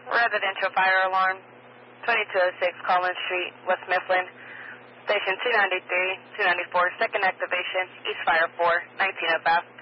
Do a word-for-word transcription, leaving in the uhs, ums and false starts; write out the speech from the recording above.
Residential fire alarm, twenty-two oh six Collins Street, West Mifflin. Station two ninety-three, two ninety-four, second activation, East Fire four, nineteen oh five.